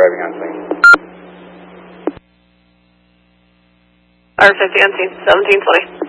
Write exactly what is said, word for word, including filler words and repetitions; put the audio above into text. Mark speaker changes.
Speaker 1: driving on scene.
Speaker 2: R fifty on scene, seventeen twenty.